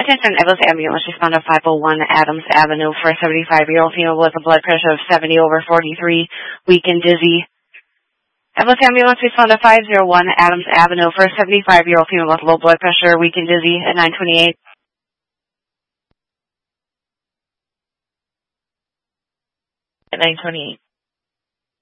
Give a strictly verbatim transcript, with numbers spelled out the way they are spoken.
Attention, Evans Ambulance, respond to five oh one Adams Avenue for a seventy-five-year-old female with a blood pressure of seventy over forty-three, weak and dizzy. Evans Ambulance, respond to five oh one Adams Avenue for a seventy-five-year-old female with low blood pressure, weak and dizzy at nine twenty-eight. At nine twenty-eight.